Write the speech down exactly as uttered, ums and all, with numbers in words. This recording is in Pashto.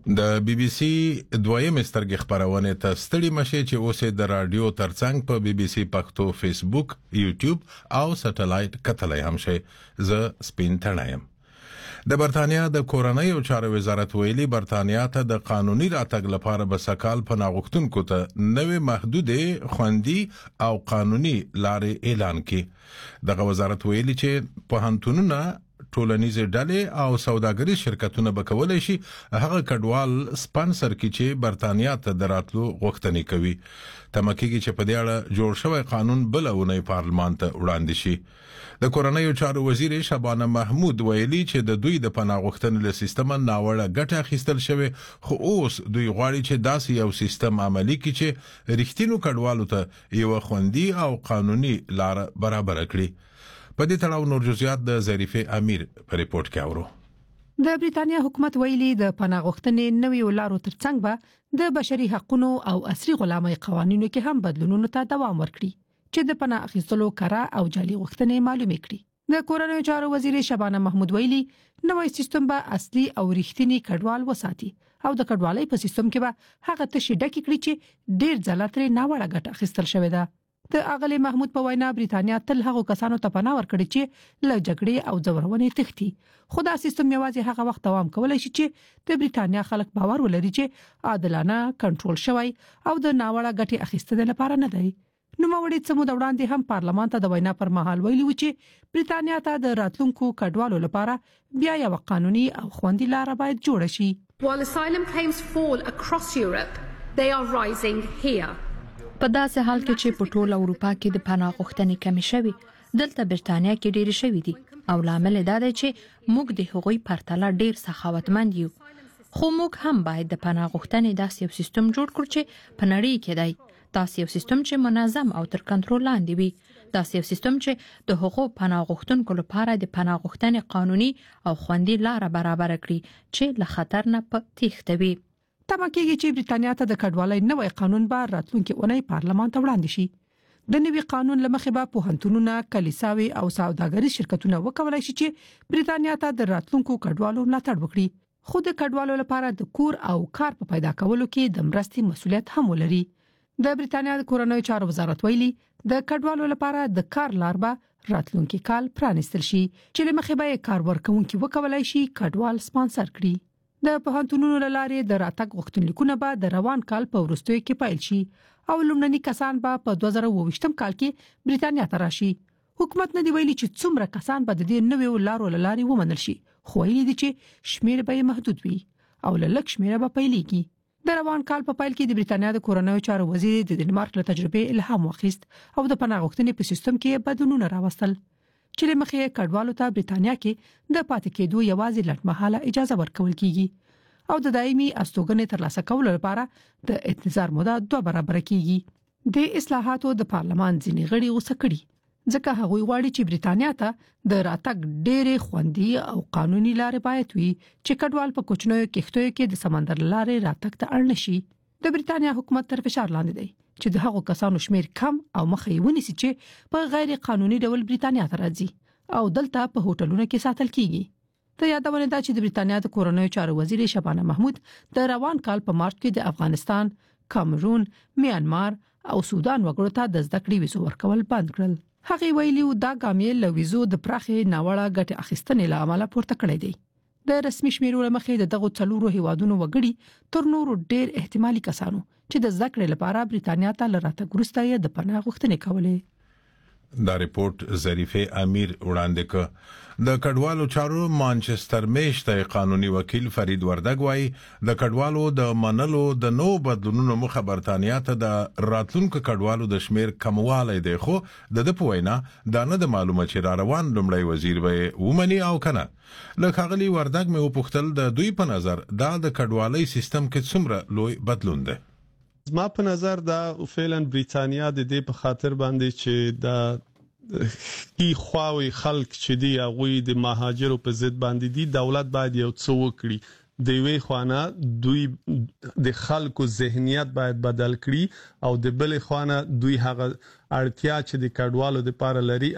د بي بي سي دویم سترګې خبرونه ته ستړي مشه چې اوسه د رادیو ترڅنګ په بي بي سي پښتو فیسبوک یوټیوب او سټلایټ کتلای هم شي ز سپین تنایم د برتانیا د کورنۍ او چارو وزارت ویلي برتانیا ته د قانوني راتګ لپاره بسکال پناه غوښتونکو ته نوې محدوده خوندي او قانوني لارې اعلان کړي دغه وزارت ویلي چې په هنتونونه ټولنیزه ډلې او سوداګریز شرکتونه به کولای شي هغه کډوال سپانسر کړي چې برتانیا ته دراتلو غوښتنې کوي تمکیږي چې په دې اړه جوړ شوی قانون بلونه پارلمان ته وړاندې شي د کورنۍ چارو وزیر شبانه محمود ویلي چې د دوی د پناه غوښتنې له سیستم ناوړه ګټه اخیستل شوی خو اوس دوی غواړي چې داسې یو سیستم عملی کړي چې رښتینو کډوالو ته یو خوندي او قانوني لار برابر کړي په دې تړاو نور جزئیات د ظریفه امیر په ریپورت کې اورو د بریتانیا حکومت ویلي د پناه غوښتنې نوې لارو ترڅنګ به د بشري حقوقو او عصري غلامۍ قوانینو کې هم بدلونونو ته دوام ورکړي چې د پناه اخیستلو کړه او جعلي غوښتنې معلومه کړي د کورنۍ چارو وزیر شبانه محمود ویلي نوې سیستم به اصلي او رښتینی کډوال وساتي او د کډوالۍ په سیستم کې به هغه تشي ډکی کړي چې ډیر ځلاتري ناوړه ګټه اخیستل شوې ده د اغلی محمود په وینا بریتانیا تل هغه کسانو ته پناه ورکړي چې له جګړې او ځورونې تښتي خو دا سیستم یوازې هغه وخت دوام کولای شي چې د بریتانیا خلک باور ولري چې عادلانه کنټرول شوی او د ناوړه ګټې اخیستلو لپاره نه دی نو موري څه مو د وړاندې هم پارلمان ته د وینا پر مهال ویلي و چې بریتانیا ته د راتلونکو کډوالو لپاره بیا یو قانوني او خوندي لار باید جوړ شي While asylum claims fall across Europe, they are rising here. په داسې حال کې چې په ټوله اروپا کې د پناه غوښتنې کمی شوي دلته برتانیا کې ډېر شوي دي او لامل دا دی چې موږ د هغوی پرتله ډېر سخاوتمند یو خو موږ هم باید د پناه غوښتنې داسې یو سیستم جوړ کړو چې په نړۍ کې دی داسې یو سیستم چې منظم او تر کنټرول لاندې وي داسې یو سیستم چې د حقوق پناه غوښتونکو لپاره د پناه غوښتنې قانوني او خوندي لار برابر کړي چې له خطر نه په تېښته وي تمکیږي چې بریتانیا ته د کډوالۍ نوې قانون به راتلونکي اونۍ پارلمان ته وړاندې شي د نوي قانون لمخې به پوهنتونونه کلیساوي او سوداګریز شرکتونه وکولای شي چې بریتانیا ته د راتلونکو کډوالو ملاتړ وکړي خو د کډوالو لپاره د کور او کار په پیدا کولو کې د مرستې مسولیت هم ولري د بریتانیا د کورنۍ چارو وزارت ویلي د کډوالو لپاره د کار لار به راتلونکي کال پرانیستل شي چې لمخې به کار ورکوونکي وکولای شي کډوال سپانسر کړي د پوهنتونونو لارې د راتګ غوښتنلیکونه به د روان کال په وروستیو کې پیل شي او لومړني کسان به په دوه زره اووه ویشتم کال کې بریتانیا ته راشي حکومت نه دی ویلي چې څومره کسان به د دې نوې لارو لارې ومنل شي خو ویلي دي چې شمیر به محدود وي او لږ شمیر به پیلېږي د روان کال په پیل کې د بریتانیا د کورنۍ چارو وزیر د ډنمارک له تجربې الهام واخیست او د پناه غوښتنې په سیستم کې بدلونونه راوستل چې لمخې کډوالو ته بریتانیا کې د پاتې کېدو یوازې لټمحاله اجازه ورکول کیږي او د دایمي استوګنې ترلاسه کولو لپاره د انتظار موده دوه برابر کیږي د اصلاحاتو د پارلمان ځینې غړي غوسه کړي ځکه هغه غواړي چې بریتانیا ته د راتګ ډېرې خوندي او قانوني لارې باید وي چې کډوال په کوچنیو کښتیو کې د سمندر لارې راتګ ته اړ نشي د بریتانیا حکومت تر فشار لاندې دی چې د هغو کسانو شمیر کم او مخې ونیسي چې په غیر قانوني ډول بریتانیا ته راځي او دلته په هوټلونو کې ساتل کیږي ته یادونه ده چې د بریتانیا د کورنۍ چارو وزیر شبانه محمود د روان کال په مارچ کې د افغانستان، کامرون، میانمار او سودان وګړو ته د زده کړې ویزو ورکول بند کړل هغه ویلي دا ګامې له ویزو د پراخې ناوړه ګټه اخیستنې له امله پورته کړی دی د رسمي شمیرو لمخې د دغه څلورو هیوادونو وګړي تر نورو ډېر احتمالي کسانو چې د ذکر لپاره بریتانیا ته لراته ګرځتای د پناه غوښتنې کولې دا ریپورت ظریفه امیر وړاندې ک د کډوالو چارو مانچستر میشته قانوني وکیل فرید وردګ وايي د کډوالو د منلو د نو بدلونونو مخه برتانیا ته د راتلونکو کډوالو د شمیر کموالی دی خو د د پوینا دا نه د معلومه چې را روان لمړی وزیر به ومني او کنه لکه غلی وردګ مې وپوښتل د دوی په نظر دا د کډوالۍ سیستم کې څومره لوی بدلون دی زما په نظر دا فعلا بریتانیا د دې په خاطر باندې چې دا کی خواوي خلک چې دی هغه د مهاجرو په ضد باندې دی دولت باید یو څه وکړي د وی خوانه دوی د خلکو ذهنیت باید بدل کړي او د بل خوانه دوی هغه اړتیا چې د کډوالو د لپاره لري